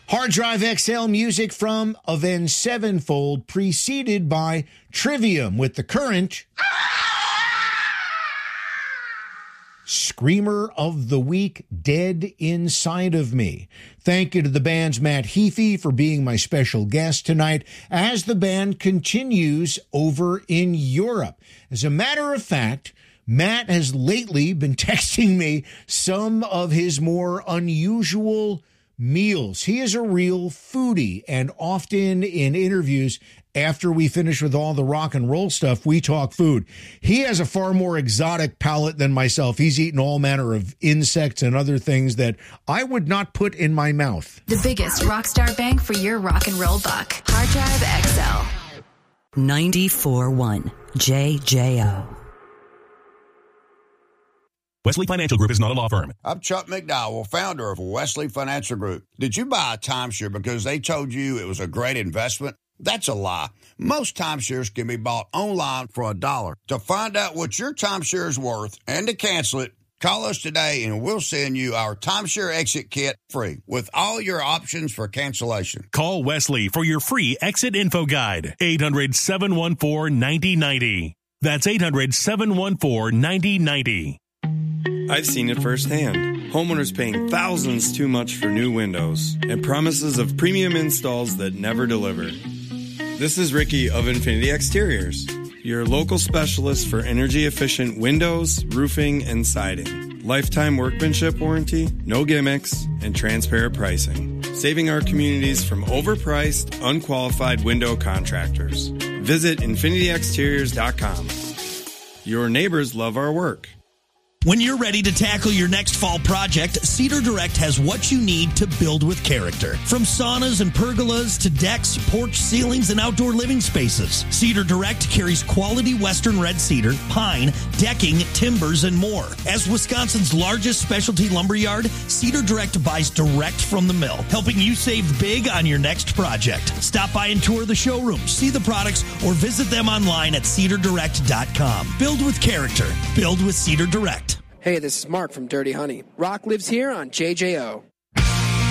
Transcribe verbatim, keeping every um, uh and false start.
Hard Drive X L music from Avenged Sevenfold, preceded by Trivium with the current Screamer of the Week, Dead Inside of Me. Thank you to the band's Matt Heafy for being my special guest tonight as the band continues over in Europe. As a matter of fact, Matt has lately been texting me some of his more unusual meals. He is a real foodie, and often in interviews, after we finish with all the rock and roll stuff, we talk food. He has a far more exotic palate than myself. He's eaten all manner of insects and other things that I would not put in my mouth. The biggest rockstar bang for your rock and roll buck. Hard Drive X L. ninety-four point one J J O. Wesley Financial Group is not a law firm. I'm Chuck McDowell, founder of Wesley Financial Group. Did you buy a timeshare because they told you it was a great investment? That's a lie. Most timeshares can be bought online for a dollar. To find out what your timeshare is worth and to cancel it, call us today and we'll send you our timeshare exit kit free with all your options for cancellation. Call Wesley for your free exit info guide. eight hundred, seven one four, nine zero nine zero. That's eight hundred, seven one four, nine zero nine zero. I've seen it firsthand. Homeowners paying thousands too much for new windows and promises of premium installs that never deliver. This is Ricky of Infinity Exteriors, your local specialist for energy-efficient windows, roofing, and siding. Lifetime workmanship warranty, no gimmicks, and transparent pricing. Saving our communities from overpriced, unqualified window contractors. Visit infinity exteriors dot com. Your neighbors love our work. When you're ready to tackle your next fall project, Cedar Direct has what you need to build with character. From saunas and pergolas to decks, porch ceilings, and outdoor living spaces, Cedar Direct carries quality Western red cedar, pine, decking, timbers, and more. As Wisconsin's largest specialty lumber yard, Cedar Direct buys direct from the mill, helping you save big on your next project. Stop by and tour the showroom, see the products, or visit them online at cedar direct dot com. Build with character. Build with Cedar Direct. Hey, this is Mark from Dirty Honey. Rock lives here on J J O.